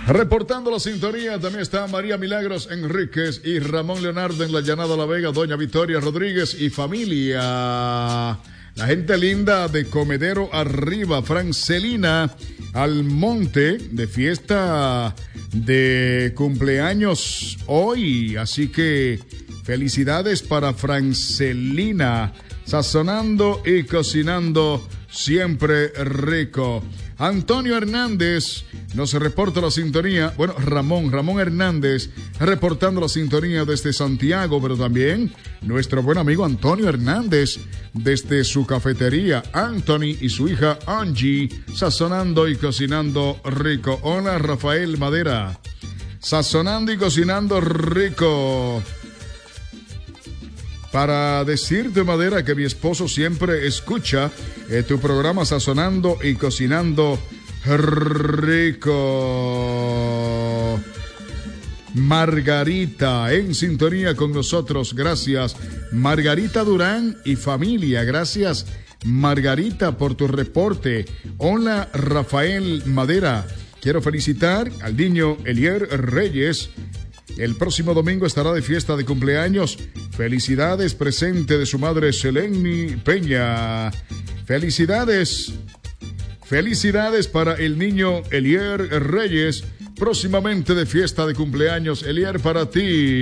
Reportando la sintonía también está María Milagros Enríquez y Ramón Leonardo en la Llanada La Vega, Doña Victoria Rodríguez y familia. La gente linda de Comedero Arriba, Francelina Almonte, de fiesta de cumpleaños hoy. Así que felicidades para Francelina, sazonando y cocinando siempre rico. Antonio Hernández nos reporta la sintonía. Bueno, Ramón Hernández reportando la sintonía desde Santiago, pero también nuestro buen amigo Antonio Hernández desde su cafetería. Anthony y su hija Angie sazonando y cocinando rico. Hola, Rafael Madera, sazonando y cocinando rico. Para decirte, Madera, que mi esposo siempre escucha tu programa Sazonando y Cocinando Rico. Margarita en sintonía con nosotros, gracias. Margarita Durán y familia, gracias Margarita por tu reporte. Hola, Rafael Madera, quiero felicitar al niño Elier Reyes. El próximo domingo estará de fiesta de cumpleaños. Felicidades, presente de su madre Seleni Peña. Felicidades para el niño Elier Reyes. Próximamente de fiesta de cumpleaños. Elier, para ti.